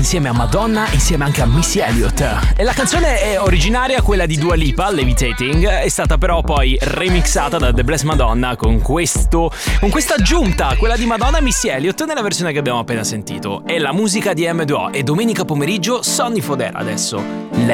insieme a Madonna, insieme anche a Missy Elliott. E la canzone è originaria, quella di Dua Lipa, Levitating, è stata però poi remixata da The Blessed Madonna con questa aggiunta, quella di Madonna e Missy Elliott nella versione che abbiamo appena sentito. È la musica di M2O e domenica pomeriggio Sonny Fodera adesso.